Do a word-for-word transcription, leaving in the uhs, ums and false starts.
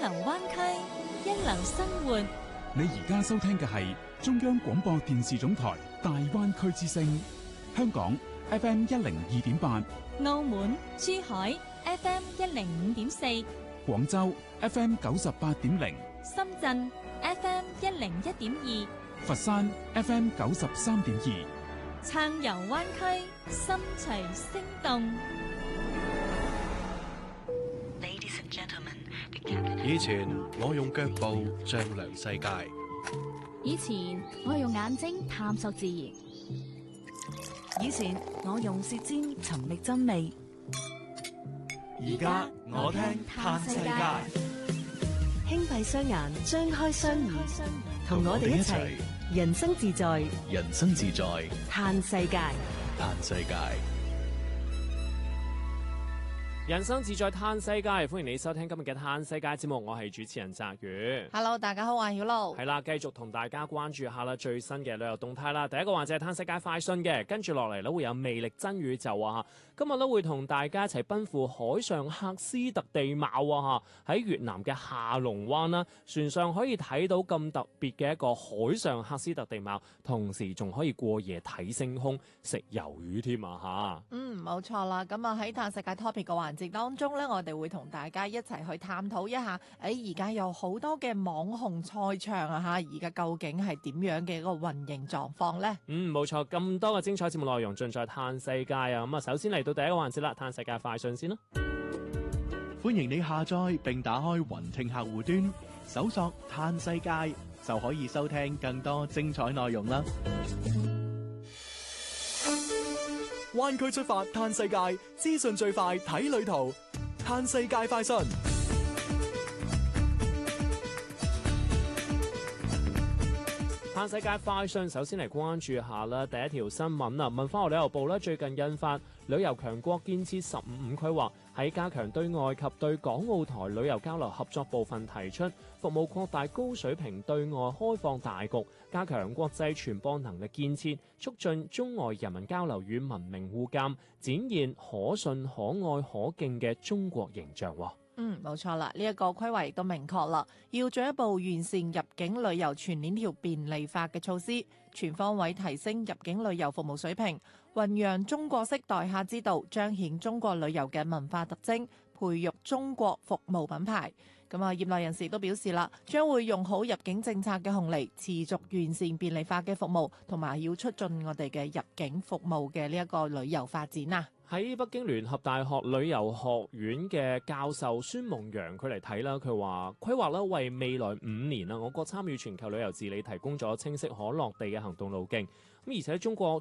遊灣區，一流生活。 你而家收聽嘅係中央廣播電視總台大灣區之聲，香港 F M 一零二點八， 澳門、珠海 F M 一零五點四， 廣州 F M 九十八點零， 深圳 F M 一零一點二， 佛山 F M 九十三點二。 暢遊灣區，心隨聲動。 以前我用腳步丈量世界， 以前我用眼睛探索自然， 以前我用舌尖尋覓真理， 而家我聽嘆世界。 輕閉雙眼，張開雙耳，同我哋一齊人生自在， 人生自在嘆世界， 嘆世界。 人生自在嘆世界，歡迎你收聽今日嘅嘆世界節目，我係主持人澤宇。 Hello， 大家好，我係曉露。 係啦，繼續同大家關注下啦最新嘅旅遊動態啦。第一個環節係嘆世界快訊嘅，跟住落嚟咧會有魅力真宇宙啊！今日咧會同大家一齊奔赴海上喀斯特地貌啊！喺越南嘅下龍灣啦，船上可以睇到咁特別嘅一個海上喀斯特地貌，同時仲可以過夜睇星空、食魷魚添啊！吓， 嗯，冇錯啦。咁啊喺嘆世界 topic 嘅環節當中咧，我哋會同大家一齊去探討一下，誒而家有好多嘅網紅賽場啊吓，而家究竟係點樣嘅一個運營狀況呢？ 嗯，冇錯，咁多嘅精彩節目內容盡在嘆世界啊！咁啊，首先嚟到第一個環節啦，嘆世界快訊先啦。 歡迎你下載並打開雲聽客戶端，搜索嘆世界就可以收聽更多精彩內容啦。灣區出發嘆世界，資訊最快睇旅途，嘆世界快訊。 嘆世界快訊，首先嚟關注下啦，第一條新聞啊，文化和旅遊部咧最近印發旅遊強國建設十五五規劃，喺加強對外及對港澳台旅遊交流合作部分提出，服務擴大高水平對外開放大局，加強國際傳播能力建設，促進中外人民交流與文明互鑒，展現可信、可愛、可敬嘅中國形象。 嗯，冇錯啦，呢、這、一個規劃亦都明確啦，要進一步完善入境旅遊全鏈條便利化嘅措施，全方位提升入境旅遊服務水平，弘揚中國式待客之道，彰顯中國旅遊嘅文化特徵，培育中國服務品牌。咁啊，業內人士都表示啦，將會用好入境政策嘅紅利，持續完善便利化嘅服務，同埋要促進我哋嘅入境服務嘅呢一個旅遊發展啊！ 喺北京聯合大學旅遊學院嘅教授孫夢陽佢嚟睇啦，佢話規劃啦為未來五年啊，我國參與全球旅遊治理提供咗清晰可落地嘅行動路徑。咁而且中國